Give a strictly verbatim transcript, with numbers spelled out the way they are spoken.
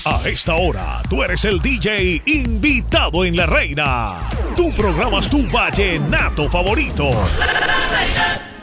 A esta hora, tú eres el D J invitado en La Reina. Tú programas tu vallenato favorito. La Reina.